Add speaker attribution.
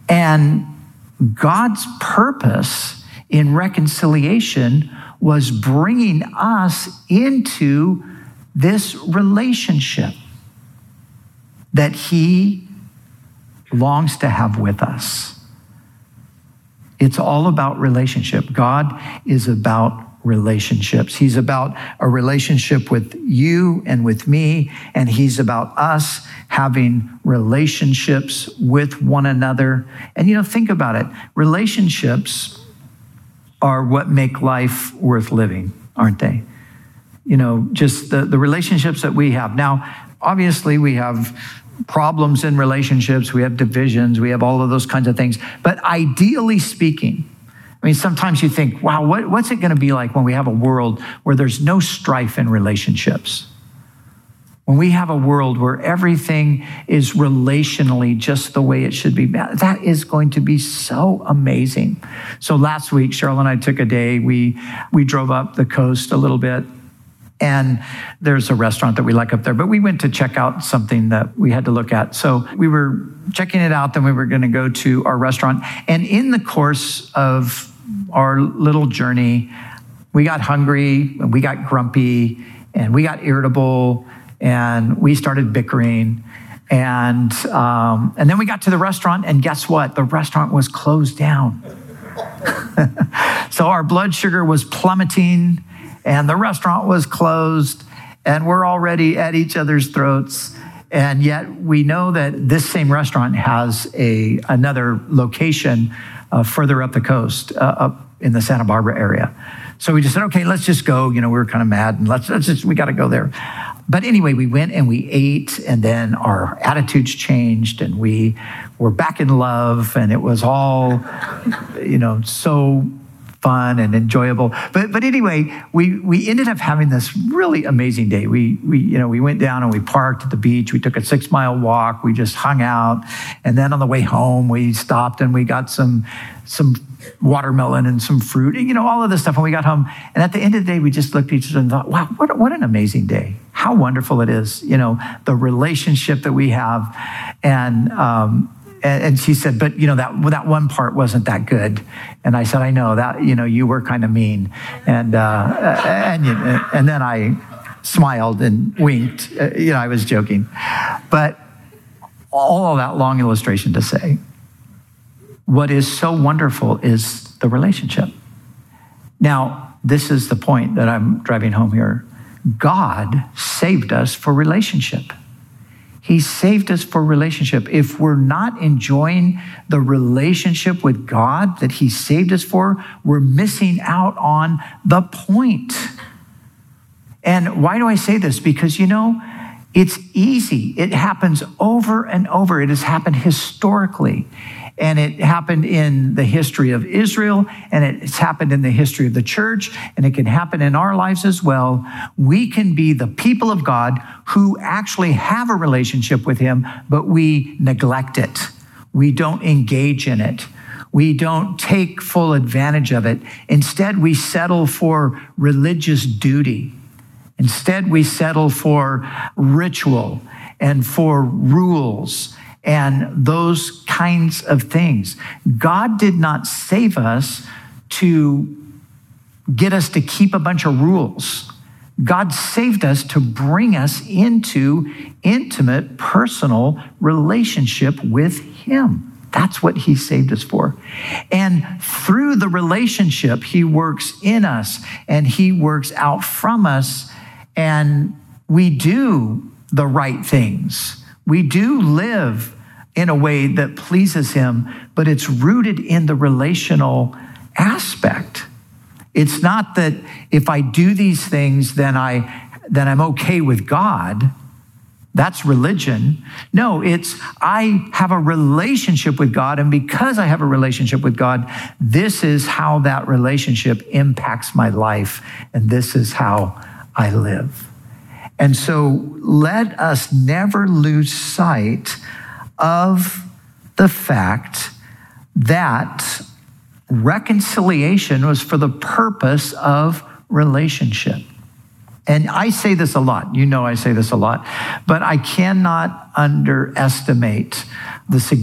Speaker 1: And God's purpose in reconciliation was bringing us into this relationship that he longs to have with us. It's all about relationship. God is about relationships. He's about a relationship with you and with me, and he's about us having relationships with one another. And think about it. Relationships are what make life worth living, aren't they? Just the relationships that we have. Now, obviously, we have problems in relationships, we have divisions, we have all of those kinds of things. But ideally speaking, sometimes you think, wow, what's it going to be like when we have a world where there's no strife in relationships? When we have a world where everything is relationally just the way it should be, that is going to be so amazing. So last week, Cheryl and I took a day. We drove up the coast a little bit, and there's a restaurant that we like up there, but we went to check out something that we had to look at. So we were checking it out, then we were going to go to our restaurant. And in the course of our little journey, we got hungry, and we got grumpy, and we got irritable, and we started bickering. And then we got to the restaurant, and guess what? The restaurant was closed down. So our blood sugar was plummeting, and the restaurant was closed, and we're already at each other's throats. And yet we know that this same restaurant has another location further up the coast, up in the Santa Barbara area. So we just said, okay, let's just go. We were kind of mad, and we got to go there. But anyway, we went and we ate, and then our attitudes changed, and we were back in love, and it was all, so fun and enjoyable. But anyway, we ended up having this really amazing day. We went down and we parked at the beach. We took a 6-mile walk. We just hung out. And then on the way home, we stopped and we got some watermelon and some fruit, all of this stuff. And we got home. And at the end of the day, we just looked at each other and thought, wow, what an amazing day. How wonderful it is, the relationship that we have. And she said, but that one part wasn't that good. And I said, I know that, you were kind of mean. And then I smiled and winked. I was joking. But all of that long illustration to say, what is so wonderful is the relationship. Now, this is the point that I'm driving home here. God saved us for relationship. He saved us for relationship. If we're not enjoying the relationship with God that he saved us for, we're missing out on the point. And why do I say this? Because, it's easy. It happens over and over. It has happened historically. And it happened in the history of Israel, and it's happened in the history of the church, and it can happen in our lives as well. We can be the people of God who actually have a relationship with him, but we neglect it. We don't engage in it. We don't take full advantage of it. Instead, we settle for religious duty. Instead, we settle for ritual and for rules and those kinds of things. God did not save us to get us to keep a bunch of rules. God saved us to bring us into intimate, personal relationship with him. That's what he saved us for. And through the relationship, he works in us and he works out from us, and we do the right things. We do live in a way that pleases him, but it's rooted in the relational aspect. It's not that if I do these things, then I'm okay with God. That's religion. No, it's I have a relationship with God, and because I have a relationship with God, this is how that relationship impacts my life, and this is how I live. And so let us never lose sight of the fact that reconciliation was for the purpose of relationship. And I say this a lot. I say this a lot, but I cannot underestimate the significance